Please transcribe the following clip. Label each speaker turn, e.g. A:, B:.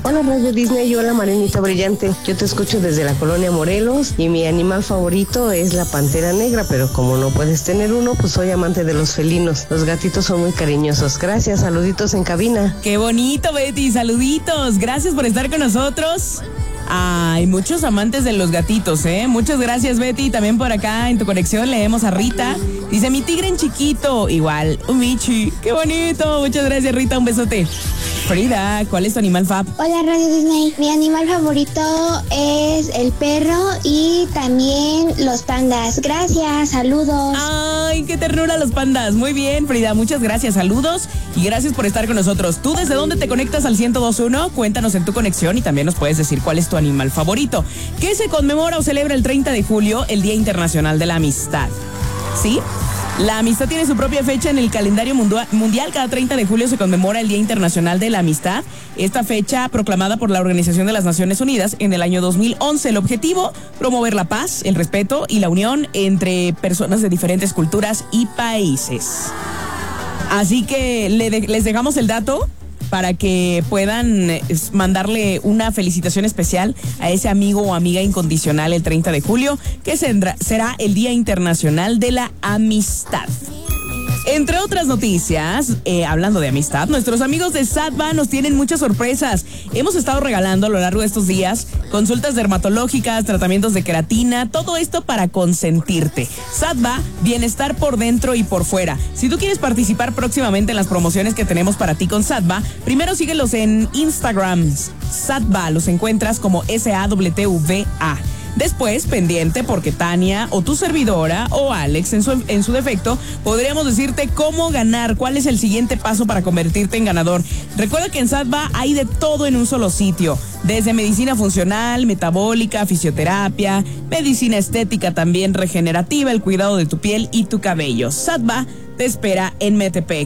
A: Hola Radio Disney, hola Marinita Brillante. Yo te escucho desde la colonia Morelos y mi animal favorito es la pantera negra, pero como no puedes tener uno, pues soy amante de los felinos. Los gatitos son muy cariñosos. Gracias, saluditos en cabina.
B: Qué bonito, Betty, saluditos. Gracias por estar con nosotros. Hay muchos amantes de los gatitos, ¿eh? Muchas gracias, Betty. También por acá en tu conexión leemos a Rita. Dice, mi tigre en chiquito. Igual, un Michi. Qué bonito. Muchas gracias, Rita. Un besote. Frida, ¿cuál es tu animal fab?
C: Hola Radio Disney, mi animal favorito es el perro y también los pandas. Gracias, saludos.
B: Ay, qué ternura los pandas. Muy bien, Frida, muchas gracias, saludos y gracias por estar con nosotros. ¿Tú desde dónde te conectas al 102.1? Cuéntanos en tu conexión y también nos puedes decir cuál es tu animal favorito. ¿Qué se conmemora o celebra el 30 de julio, el Día Internacional de la Amistad? ¿Sí? La amistad tiene su propia fecha en el calendario mundial. Cada 30 de julio se conmemora el Día Internacional de la Amistad. Esta fecha proclamada por la Organización de las Naciones Unidas en el año 2011. El objetivo, promover la paz, el respeto y la unión entre personas de diferentes culturas y países. Así que les dejamos el dato para que puedan mandarle una felicitación especial a ese amigo o amiga incondicional el 30 de julio, que será el Día Internacional de la Amistad. Entre otras noticias, hablando de amistad, nuestros amigos de Sadva nos tienen muchas sorpresas. Hemos estado regalando a lo largo de estos días consultas dermatológicas, tratamientos de queratina, todo esto para consentirte. Sadva, bienestar por dentro y por fuera. Si tú quieres participar próximamente en las promociones que tenemos para ti con Sadva, primero síguelos en Instagram. Sadva, los encuentras como SAWTVA. Después, pendiente, porque Tania o tu servidora o Alex en su defecto, podríamos decirte cómo ganar, cuál es el siguiente paso para convertirte en ganador. Recuerda que en Sadva hay de todo en un solo sitio, desde medicina funcional, metabólica, fisioterapia, medicina estética también regenerativa, el cuidado de tu piel y tu cabello. Sadva te espera en Metepec.